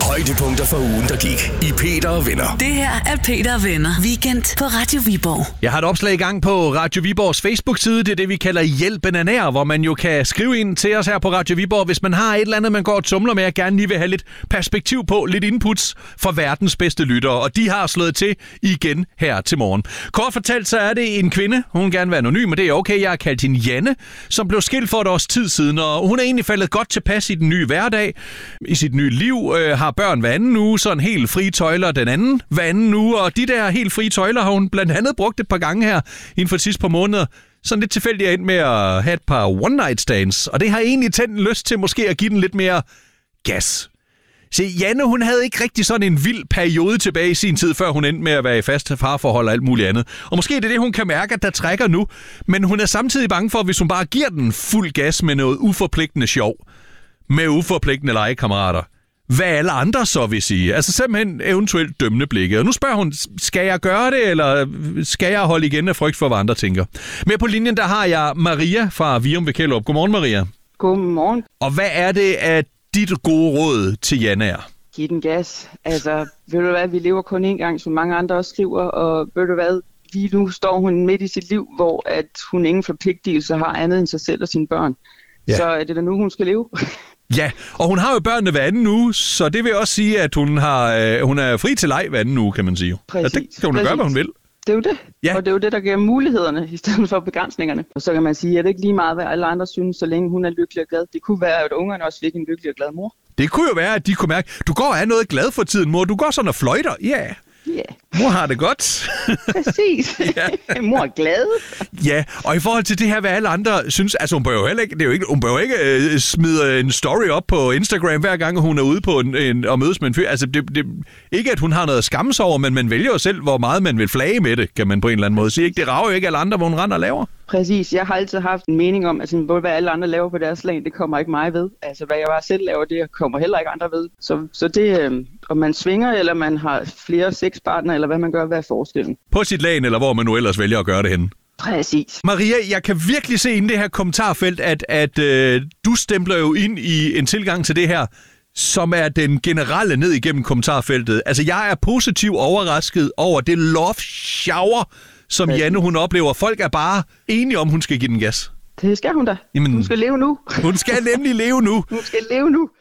Højdepunkter for ugen, der gik i Peter og Venner. Det her er Peter og Venner. Weekend på Radio Viborg. Jeg har et opslag i gang på Radio Viborgs Facebook-side. Det er det, vi kalder Hjælpen er nær, hvor man jo kan skrive ind til os her på Radio Viborg, hvis man har et eller andet, man går og tumler med, og gerne lige vil have lidt perspektiv på, lidt inputs fra verdens bedste lyttere. Og de har slået til igen her til morgen. Kort fortalt, så er det en kvinde. Hun vil gerne være anonym, og det er okay. Jeg har kaldt hende Janne, som blev skilt for et års tid siden. Og hun er egentlig faldet godt tilpas i den nye hverdag, i sit nye liv, har børn hver anden uge, sådan helt frie tøjler den anden hver anden uge, og de der helt frie tøjler har hun blandt andet brugt et par gange her inden for de sidste par måneder. Sådan lidt tilfældigt ind med at have et par one-night stands, og det har egentlig tændt lyst til måske at give den lidt mere gas. Se, Janne, hun havde ikke rigtig sådan en vild periode tilbage i sin tid, før hun endte med at være i fast farforhold og alt muligt andet. Og måske er det, hun kan mærke, at der trækker nu, men hun er samtidig bange for, hvis hun bare giver den fuld gas med noget uforpligtende sjov, med uforpligtende legekammerater, hvad alle andre så vil sige. Altså simpelthen eventuelt dømmende blikke. Og nu spørger hun, skal jeg gøre det, eller skal jeg holde igen af frygt for, hvad andre tænker? Med på linjen, der har jeg Maria fra Virum ved Kjellerup. Godmorgen, Maria. Godmorgen. Og hvad er det, at dit gode råd til Janne er? Giv den gas. Altså, ved du hvad, vi lever kun én gang, som mange andre også skriver, og ved du hvad, lige nu står hun midt i sit liv, hvor at hun ingen forpligtelse har andet end sig selv og sine børn. Ja. Så er det da nu, hun skal leve. Ja, og hun har jo børnene hver anden uge, så det vil også sige, at hun er fri til leg hver anden uge, kan man sige. Præcis. Og det kan hun gøre, hvad hun vil. Det er jo det. Ja. Og det er jo det, der giver mulighederne i stedet for begrænsningerne. Og så kan man sige, at det ikke lige meget, hvad alle andre synes, så længe hun er lykkelig og glad. Det kunne være, at ungerne også fik en lykkelig og glad mor. Det kunne jo være, at de kunne mærke, du går og er noget glad for tiden, mor. Du går sådan og fløjter. Ja. Yeah. Ja. Mor har det godt. Præcis. Ja. Mor er glad. Ja, og i forhold til det her, hvad alle andre synes, altså hun bør jo heller ikke, det er jo ikke, hun bør jo ikke smide en story op på Instagram, hver gang hun er ude på og mødes med en fyr. Altså det, ikke, at hun har noget at skamme sig over, men man vælger jo selv, hvor meget man vil flage med det, kan man på en eller anden måde sige. Ikke? Det rager jo ikke alle andre, hvor hun render og laver. Præcis. Jeg har altid haft en mening om, at hvad alle andre laver på deres lag, det kommer ikke mig ved. Altså, hvad jeg bare selv laver, det kommer heller ikke andre ved. Så det, om man svinger, eller man har flere sexpartnere, eller hvad man gør, hvad er forskellen? På sit lag, eller hvor man nu ellers vælger at gøre det henne. Præcis. Maria, jeg kan virkelig se i det her kommentarfelt, at du stempler jo ind i en tilgang til det her, som er den generelle ned igennem kommentarfeltet. Altså, jeg er positivt overrasket over det love shower, som Janne hun oplever. Folk er bare enige om, hun skal give den gas. Det skal hun da. Jamen, hun skal leve nu. Hun skal nemlig leve nu. Hun skal leve nu.